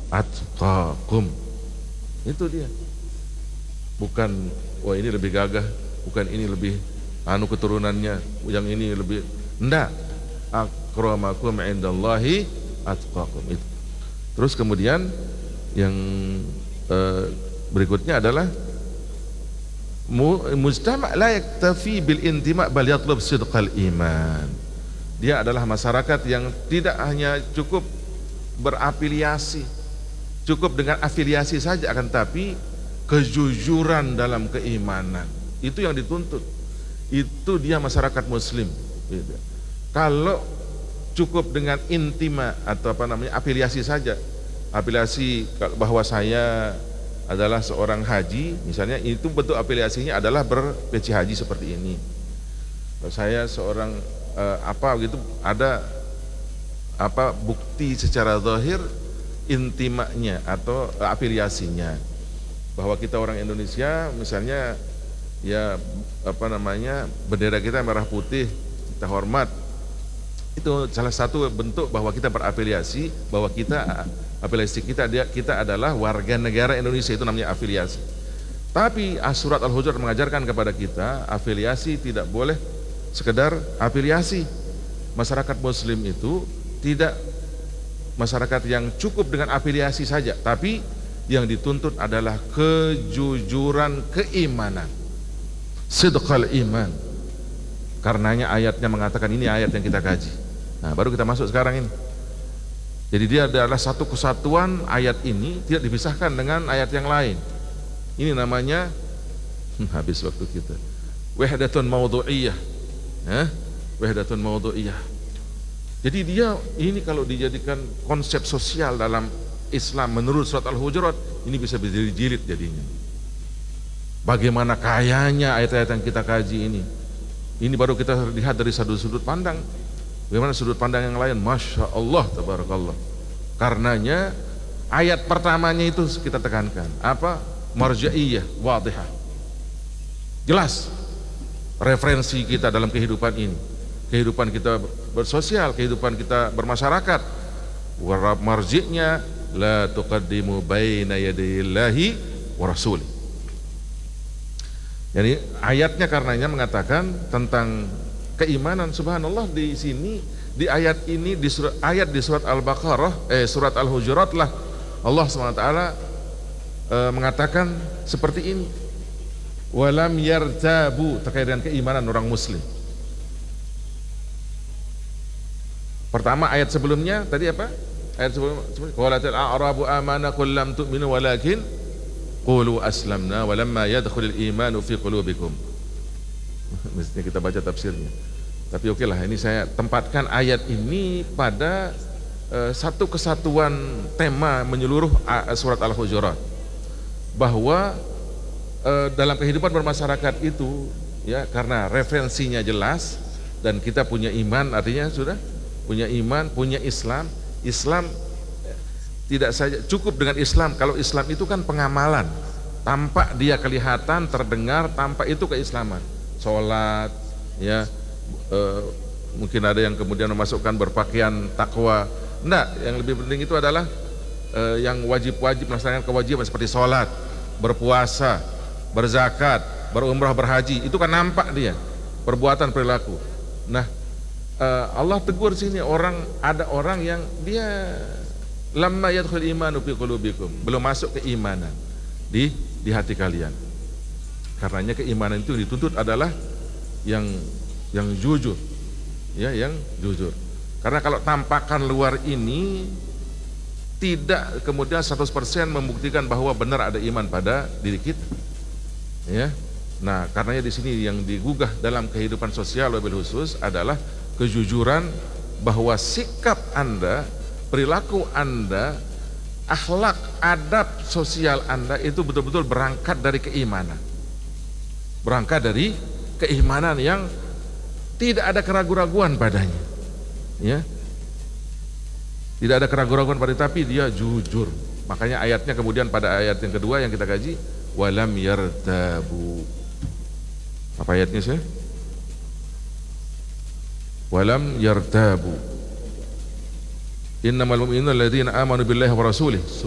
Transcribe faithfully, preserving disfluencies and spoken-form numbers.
atqakum. Itu dia. Bukan wah ini lebih gagah, bukan ini lebih anu keturunannya, yang ini lebih enggak. Akramakum indallahi atqakum itu. Terus kemudian yang eh, berikutnya adalah mujtama' la yaktafi bil intima' bal yatlub sidqal iman. Dia adalah masyarakat yang tidak hanya cukup berafiliasi, cukup dengan afiliasi saja, akan tapi kejujuran dalam keimanan. Itu yang dituntut. Itu dia masyarakat muslim. Gitu. Kalau cukup dengan intima atau apa namanya afiliasi saja, afiliasi bahwa saya adalah seorang haji, misalnya itu bentuk afiliasinya adalah ber-P C haji seperti ini. Kalau saya seorang eh, apa gitu, ada apa bukti secara zahir intimanya atau eh, afiliasinya bahwa kita orang Indonesia, misalnya ya apa namanya bendera kita merah putih, kita hormat. Itu salah satu bentuk bahwa kita berafiliasi, bahwa kita afiliasi kita dia kita adalah warga negara Indonesia, itu namanya afiliasi. Tapi Surat Al-Hujurat mengajarkan kepada kita afiliasi tidak boleh sekedar afiliasi. Masyarakat muslim itu tidak masyarakat yang cukup dengan afiliasi saja, tapi yang dituntut adalah kejujuran keimanan, sidqal iman. Karenanya ayatnya mengatakan, ini ayat yang kita kaji. Nah, baru kita masuk sekarang ini. Jadi dia adalah satu kesatuan, ayat ini tidak dipisahkan dengan ayat yang lain. Ini namanya hmm, habis waktu kita. Wahdatun maudhu'iyah. Eh? Wahdatun maudhu'iyah. Jadi dia ini kalau dijadikan konsep sosial dalam Islam menurut Surat Al-Hujurat, ini bisa berjilid-jilid jadinya. Bagaimana kayanya ayat-ayat yang kita kaji ini. Ini baru kita lihat dari sudut-sudut pandang. Bagaimana sudut pandang yang lain? Masya Allah, tabarakallah. Karenanya ayat pertamanya itu kita tekankan. Apa? Marja'iyah, wadihah. Jelas referensi kita dalam kehidupan ini. Kehidupan kita bersosial, kehidupan kita bermasyarakat. Marji'nya la tuqaddimu baina yadayillahi wa rasulih. Jadi ayatnya karenanya mengatakan tentang keimanan. Subhanallah, di sini di ayat ini di surat, ayat di surat Al-Baqarah eh surat Al-Hujurat lah Allah subhanahu wa taala eh, mengatakan seperti ini, walam yartabu, terkait dengan keimanan orang muslim. Pertama ayat sebelumnya tadi apa? Ayat sebelumnya qalatil a'rabu amana qul lam tu'minu walakin qulu aslamna walamma yadkhulul imanu fi qulubikum. Mestinya kita baca tafsirnya. Tapi oke lah, ini saya tempatkan ayat ini pada uh, satu kesatuan tema menyeluruh uh, surat Al-Hujurat, bahwa uh, dalam kehidupan bermasyarakat itu ya, karena referensinya jelas dan kita punya iman, artinya sudah punya iman, punya Islam. Islam tidak saja cukup dengan Islam. Kalau Islam itu kan pengamalan, tampak dia kelihatan, terdengar, tampak itu keislaman. Sholat, ya, e, mungkin ada yang kemudian memasukkan berpakaian takwa. Enggak, yang lebih penting itu adalah e, yang wajib-wajib melaksanakan kewajiban seperti sholat, berpuasa, berzakat, berumrah, berhaji. Itu kan nampak dia perbuatan perilaku. Nah, e, Allah tegur sini orang, ada orang yang dia lamma yadkhul imanu fi qulubikum, belum masuk keimanan di di hati kalian. Karenanya keimanan itu dituntut adalah yang yang jujur, ya, yang jujur. Karena kalau tampakan luar ini tidak kemudian seratus persen membuktikan bahwa benar ada iman pada diri kita, ya. Nah, karenanya di sini yang digugah dalam kehidupan sosial wabil khusus adalah kejujuran, bahwa sikap Anda, perilaku Anda, akhlak, adab sosial Anda itu betul-betul berangkat dari keimanan. Berangkat dari keimanan yang tidak ada keraguan-raguan padanya, ya, tidak ada keraguan-raguan pada, tapi dia jujur. Makanya ayatnya kemudian pada ayat yang kedua yang kita kaji, walam yartabu. Apa ayatnya sih? Walam yartabu. Innamal mu'minuna alladzina amanu billahi wa rasulih.